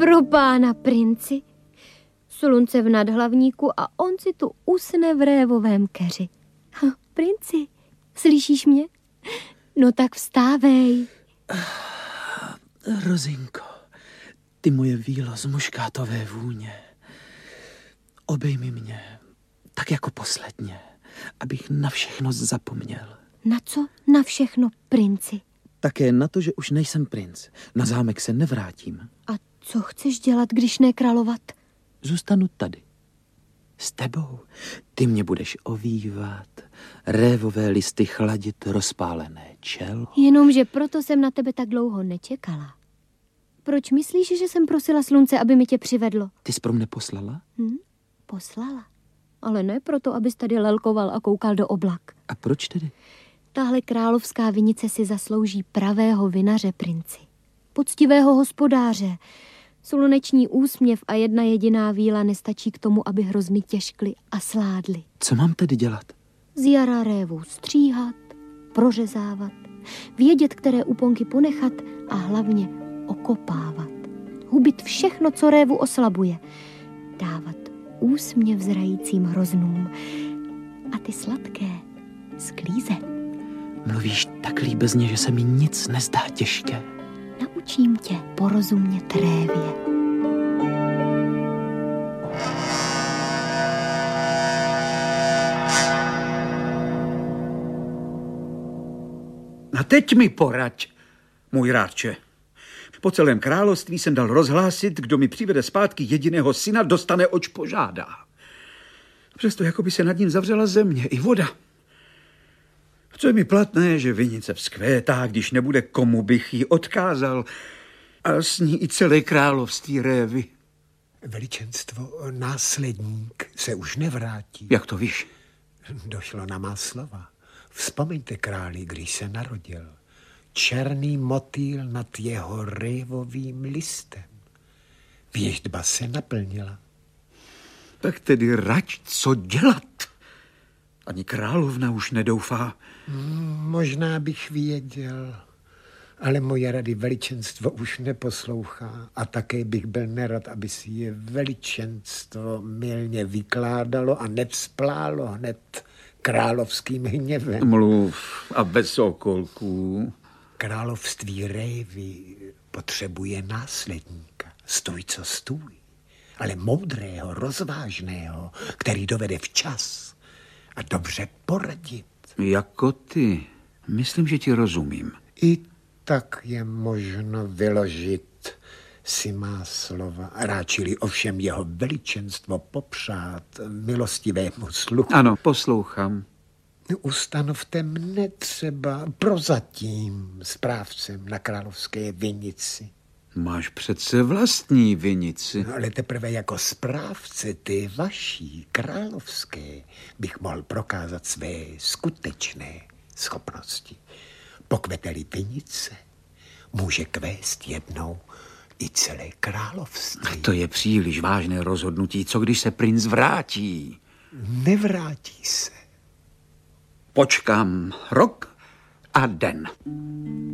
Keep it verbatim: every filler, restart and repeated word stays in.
Pro pána princi. Slunce v nadhlavníku a on si tu usne v révovém keři. Ha, princi, slyšíš mě? No tak vstávej. Rozinko, ty moje vílo z muškátové vůně. Obejmi mě, tak jako posledně, abych na všechno zapomněl. Na co? Na všechno, princi? Také na to, že už nejsem princ. Na zámek se nevrátím. A co chceš dělat, když ne královat? Zůstanu tady. S tebou. Ty mě budeš ovývat, révové listy chladit rozpálené čelo. Jenomže proto jsem na tebe tak dlouho nečekala. Proč myslíš, že jsem prosila slunce, aby mi tě přivedlo? Ty jsi pro mne poslala? Hm? Poslala. Ale ne proto, abys tady lelkoval a koukal do oblak. A proč tedy? Tahle královská vinice si zaslouží pravého vinaře, princi. Poctivého hospodáře. Sluneční úsměv a jedna jediná víla nestačí k tomu, aby hrozny těžkly a sládly. Co mám tedy dělat? Z jara révu stříhat, prořezávat, vědět, které úponky ponechat a hlavně okopávat. Hubit všechno, co révu oslabuje. Dávat úsměv zrajícím hroznům a ty sladké sklízet. Mluvíš tak líbezně, že se mi nic nezdá těžké. Naučím tě porozumět révě. A teď mi poraď, můj rádče. Po celém království jsem dal rozhlásit, kdo mi přivede zpátky jediného syna, dostane, oč požádá. Přesto jako by se nad ním zavřela země i voda. Co je mi platné, že vinice vzkvétá, když nebude, komu bych ji odkázal, a s ní i celé království révy. Veličenstvo, následník se už nevrátí. Jak to víš? Došlo na má slova. Vzpomeňte králi, když se narodil. Černý motýl nad jeho révovým listem. Věštba se naplnila. Tak tedy raď, co dělat? Ani královna už nedoufá. Hmm, možná bych věděl, ale moje rady veličenstvo už neposlouchá a také bych byl nerad, aby si je veličenstvo mylně vykládalo a nevzplálo hned královským hněvem. Mluv a bez okolků. Království révy potřebuje následníka. Stůj, co stůj. Ale moudrého, rozvážného, který dovede včas a dobře poradit. Jako ty. Myslím, že ti rozumím. I tak je možno vyložit si má slova. Ráčili ovšem jeho veličenstvo popřát milostivému sluchu. Ano, poslouchám. Ustanovte mne třeba prozatím správcem na královské vinici. Máš přece vlastní vinici. No, ale teprve jako správce té vaší královské bych mohl prokázat své skutečné schopnosti. Pokveteli vinice může kvést jednou i celé království. A to je příliš vážné rozhodnutí. Co když se princ vrátí? Nevrátí se. Počkám rok a den.